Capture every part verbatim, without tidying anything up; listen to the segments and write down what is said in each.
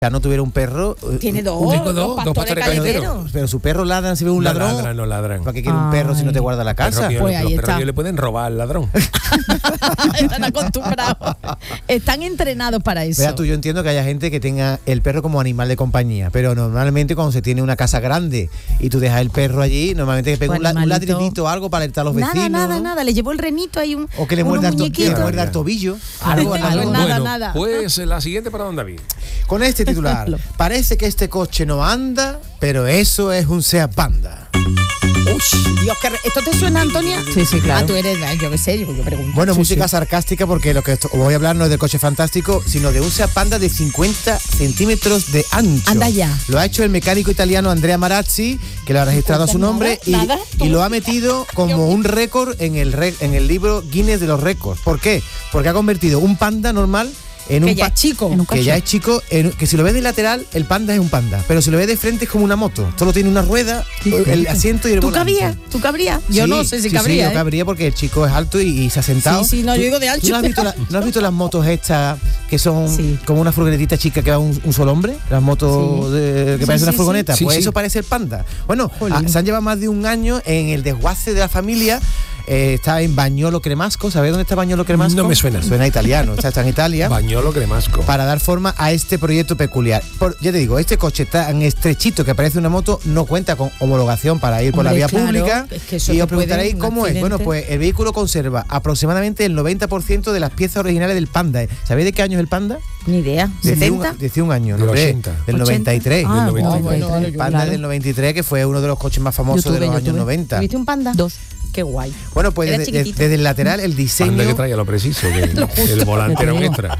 no tuviera un perro. Tiene dos, Tengo dos, dos, dos pastores callejeros. Pero, pero su perro ladran si ve un No ladrón. ladran, no ladran. ¿Para qué quiere un perro si no te guarda la casa? Perro, Pues los ahí perros está. que le pueden robar al ladrón. Están acostumbrados. Están entrenados para eso. Vea tú, yo entiendo que haya gente que tenga el perro como animal de compañía, pero normalmente cuando se tiene una casa grande y tú dejas el perro allí, normalmente que pega Pues un, la- un animalito. ladridito o algo para alertar a los Nada, vecinos. nada, ¿no? nada. Le llevó el renito ahí un. O que le unos muerda el, to- que le muñequitos. muerda el tobillo. Algo, Algo, algo. nada, bueno, nada. pues la siguiente para don David. Con este titular, parece que este coche no anda, pero eso es un Seat Panda. Uy, Dios, que re- ¿esto te suena, Antonia? Sí, sí, claro. Ah, tú eres, yo qué sé, yo, yo pregunto. Bueno, Sí, música sí. sarcástica porque lo que esto- os voy a hablar no es del coche fantástico, sino de un Seat Panda de cincuenta centímetros de ancho. Anda ya. Lo ha hecho el mecánico italiano Andrea Marazzi, que lo ha registrado a su nombre y, nada, y lo ha metido como un récord en el, re- en el libro Guinness de los récords. ¿Por qué? Porque ha convertido un panda normal en Que un ya pa- es chico. En un que ya es chico, en- que si lo ves de lateral, el panda es un panda, pero si lo ves de frente es como una moto. Solo tiene una rueda, el asiento y el ¿Tú volante. cabrías? ¿Tú cabrías? Yo Sí, no sé si sí, cabría. Sí, yo ¿eh? cabría porque el chico es alto y, y se ha sentado. Sí, sí, no, ¿Tú- yo digo de ¿tú ancho. ¿No has visto, la- ¿no has visto las motos estas que son Sí. como una furgonetita chica que va un, un solo hombre? Las motos Sí. de- que Sí, parecen sí, una sí. furgoneta. Sí, Pues sí. eso parece el panda. Bueno, Jolín. ah, se han llevado más de un año en el desguace de la familia. Eh, está en Bagnolo Cremasco. ¿Sabéis dónde está Bagnolo Cremasco? No me suena. Suena italiano. Está, está en Italia. Bañolo cremasco. Para dar forma a este proyecto peculiar. Por- ya te digo, este coche tan estrechito que parece una moto no cuenta con homologación para ir por la Hombre, vía claro, pública. es que eso Y te os preguntaréis puede, un cómo es. Bueno, accidente. pues el vehículo conserva aproximadamente el noventa por ciento de las piezas originales del Panda. ¿Sabéis de qué año es el Panda? Ni idea. Decía un, ¿setenta? decía un año, Del ¿no? De- ochenta. Del ochenta. noventa y tres. Ah, Del noventa y tres. bueno, vale, El yo- Panda claro. del noventa y tres, que fue uno de los coches más famosos Yo tuve, de los yo años tuve. noventa. ¿Viste un panda? Dos. Qué guay. Bueno, pues Era desde, chiquitito. desde el lateral, el diseño. Anda que traía lo preciso, que el volante era un extra.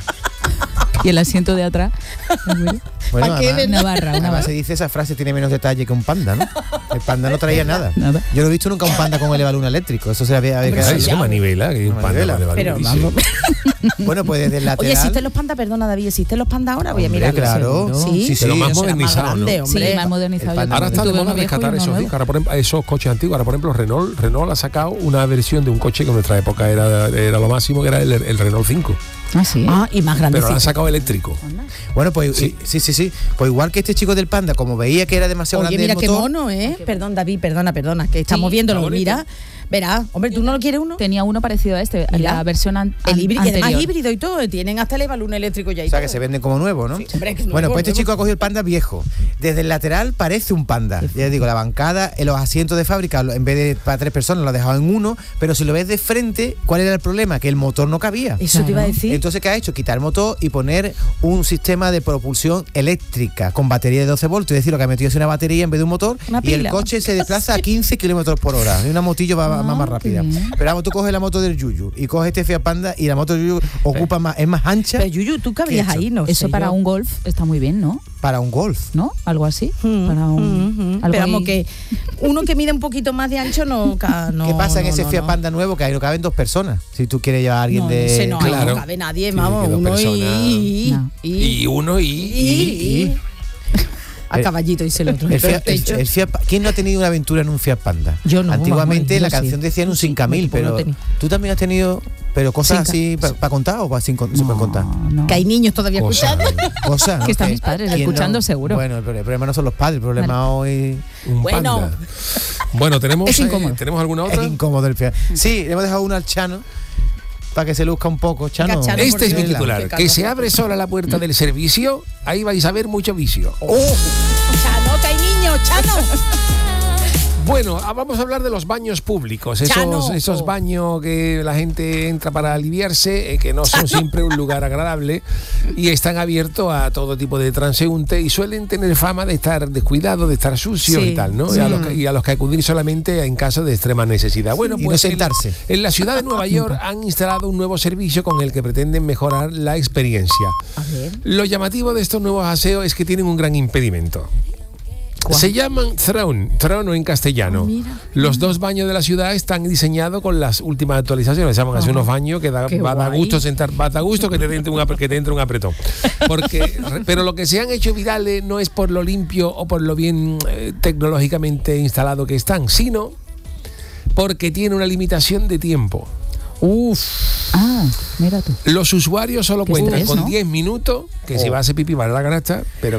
Y el asiento de atrás. Bueno, ¿Pa' qué, además- verdad? Una barra, una Además barra. se dice esa frase tiene menos detalle que un panda, ¿no? El panda no traía nada. Nada. Yo no he visto nunca un panda con elevaluna eléctrico. Eso se había, había Hombre, quedado- Ay, sí, se manivela, que un panda Manivela. vale, vale, Pero dice. vamos. Bueno, pues desde el lateral. Oye, ¿existen los pandas? Perdona, David, ¿existen los pandas ahora? Voy a Hombre, mirar. claro. Sí, Sí, sí. Pero más Pero será modernizado, ¿no? grande, Sí, hombre. más modernizado. El Panda. Ahora está de Tuve moda uno viejo y rescatar uno esos, nuevo. ahora, por ejemplo, esos coches antiguos. Ahora, por ejemplo, Renault, Renault ha sacado una versión de un coche que en nuestra época era, era lo máximo, que era el, el Renault cinco. Ah, sí. Ah, y más grande. Pero lo han sacado eléctrico. Bueno, pues Sí. sí. sí, sí, sí. Pues igual que este chico del panda, como veía que era demasiado Oye, grande mira el qué motor. mono, ¿eh? Perdón, David, perdona, perdona, que estamos Sí, viéndolo. está bonito. Mira, verás, hombre, ¿tú no lo quieres uno? Tenía uno parecido a este, Mira. la versión an- El an- híbrido, y además anterior. híbrido y todo, tienen hasta el balón eléctrico ya y O sea, todo. que se venden como nuevo, ¿no? Sí, hombre, que es Bueno, nuevo, pues este nuevo. chico ha cogido el panda viejo. Desde el lateral parece un panda. Ya digo, la bancada, en los asientos de fábrica, en vez de para tres personas, lo ha dejado en uno. Pero si lo ves de frente, ¿cuál era el problema? Que el motor no cabía. Eso te iba a decir. Entonces, ¿qué ha hecho? Quitar el motor y poner un sistema de propulsión eléctrica con batería de doce voltios. Es decir, lo que ha metido es una batería en vez de un motor. Una Y el pila. coche se desplaza a quince kilómetros por hora. Y una motillo va Ah, más, más qué rápida. bien. Pero vamos, tú coges la moto del Yuyu y coges este Fiat Panda y la moto del Yuyu ocupa más, es más ancha Pero Yuyu, tú cabrías ¿Qué he hecho? ahí, ¿no? Eso sé para yo. un golf está muy bien, ¿no? para un golf. ¿No? Algo así. Mm, para un, mm, mm. algo Pero vamos, ahí. que uno que mide un poquito más de ancho no. ca- no ¿Qué pasa en no, ese no, Fiat no. Panda nuevo? Que ahí no caben dos personas. Si tú quieres llevar a alguien No, de. ese no, ahí Claro. no cabe nadie, Tiene vamos, que dos uno y, personas. y, No. y, Y uno y... y- y- a Eh, caballito dice el otro. El Pero Fiat- el- techo. el Fiat Pa- ¿Quién no ha tenido una aventura en un Fiat Panda? Yo no, Antiguamente vamos, la yo canción sí. decía en un Sí, cinco mil, pues, pero lo tenía. tú también has tenido pero cosas Cinca. así para contar o para sin, con- sin No, contar. no. Que hay niños todavía Cosas. escuchando. Cosas. ¿no? Que están Que- mis padres ¿quién escuchando seguro. Bueno, el problema no son los padres, el problema hoy Un Bueno. panda. Bueno, tenemos, Es eh, incómodo. ¿tenemos alguna es otra? incómodo el Fiat. Sí, le hemos dejado uno al Chano para que se luzca un poco. Chano. Venga, Chano, Este es mi Dios. titular. Qué Que se calor. abre sola la puerta del servicio, ahí vais a ver mucho vicio. Chano, que hay niños, Chano. Bueno, ah, vamos a hablar de los baños públicos, esos, Chano. esos baños que la gente entra para aliviarse, eh, que no son siempre un lugar agradable y están abiertos a todo tipo de transeúnte y suelen tener fama de estar descuidados, de estar sucios Sí, y tal, ¿no? sí. Y, a los que, y a los que acudir solamente en caso de extrema necesidad. Bueno, Y no pues en- sentarse. En, la ciudad de Nueva York han instalado un nuevo servicio con el que pretenden mejorar la experiencia. A ver. Lo llamativo de estos nuevos aseos es que tienen un gran impedimento. Se llaman Throne, trono en castellano. Ah, mira. Los dos baños de la ciudad están diseñados con las últimas actualizaciones. Se llaman así unos baños que da, Qué va a dar guay. gusto sentar, va a dar gusto que te entre un, apre- que te entre un apretón. Porque, pero lo que se han hecho virales no es por lo limpio o por lo bien eh, tecnológicamente instalado que están, sino porque tiene una limitación de tiempo. Uf. Ah, mira tú. Los usuarios solo Qué cuentan estrés, con ¿no? diez minutos, que Qué si va a estrés, hacer ¿no? pipí vale la canasta, pero